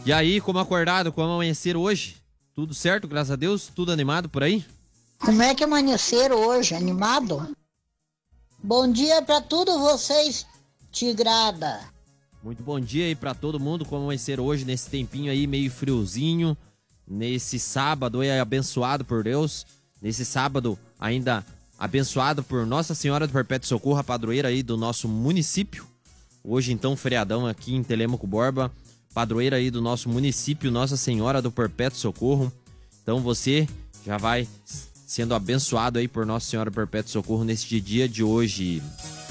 E aí, como acordado, como amanhecer hoje? Tudo certo, graças a Deus? Tudo animado por aí? Como é que amanheceram hoje? Animado? Bom dia pra todos vocês, tigrada. Muito bom dia aí pra todo mundo, como amanhecer hoje, nesse tempinho aí meio friozinho, nesse sábado aí abençoado por Deus, nesse sábado ainda abençoado por Nossa Senhora do Perpétuo Socorro, a padroeira aí do nosso município. Hoje então feriadão aqui em Telêmaco Borba, padroeira aí do nosso município, Nossa Senhora do Perpétuo Socorro. Então você já vai sendo abençoado aí por Nossa Senhora do Perpétuo Socorro neste dia de hoje.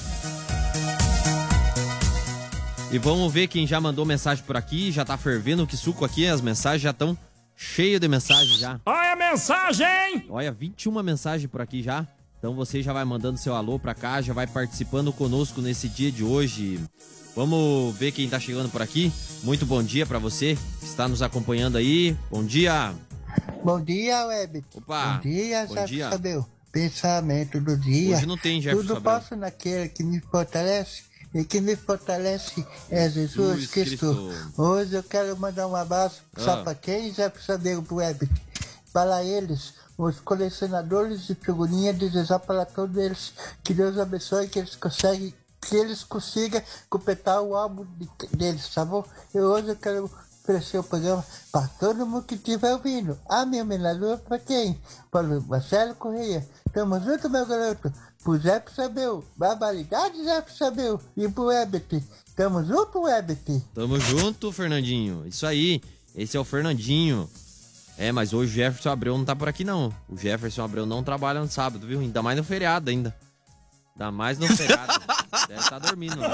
E vamos ver quem já mandou mensagem por aqui, já tá fervendo que suco aqui, as mensagens já estão cheias de mensagem já. Olha a mensagem! Olha, 21 mensagens por aqui já. Então você já vai mandando seu alô pra cá, já vai participando conosco nesse dia de hoje. Vamos ver quem tá chegando por aqui. Muito bom dia pra você que está nos acompanhando aí. Bom dia. Bom dia, Web. Opa. Bom dia, bom Zé dia. Sabeu. Pensamento do dia. Hoje não tem Jefferson Tudo Abreu. posso naquele que me fortalece. E que me fortalece é Jesus Cristo. Hoje eu quero mandar um abraço só para quem já saber o Web. Para eles, os colecionadores de figurinha, desejar para todos eles que Deus abençoe, que eles consigam completar o álbum deles, tá bom? E hoje eu quero oferecer o programa para todo mundo que estiver ouvindo. A minha homenagem para quem? Para o Marcelo Correia. Tamo junto, meu garoto. Pro Zé Sabeu. Barbaridade, Zé Sabeu. E pro Ebert. Tamo junto, Ebert. Tamo junto, Fernandinho. Isso aí. Esse é o Fernandinho. É, mas hoje o Jefferson Abreu não tá por aqui, não. O Jefferson Abreu não trabalha no sábado, viu? Ainda mais no feriado, ainda. Ainda mais no feriado. Deve estar dormindo, né?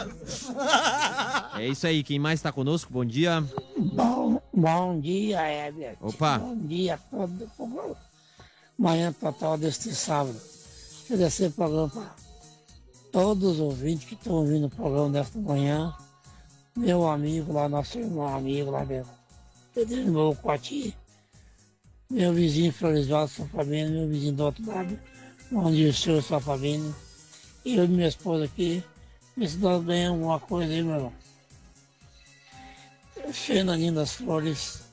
É isso aí. Quem mais tá conosco? Bom dia. Bom dia, Herbert. Opa. Bom dia a todo. Manhã total deste sábado. Oferecer programa para todos os ouvintes que estão ouvindo o programa desta manhã. Meu amigo lá, nosso irmão amigo lá dentro. Pedro Coati. Meu vizinho Floresvaldo, sua família. Meu vizinho do outro lado. Bom dia, o senhor, sua família. E eu e minha esposa aqui. Ver se nós ganhamos uma coisa aí, meu irmão. Fernandinho das Flores.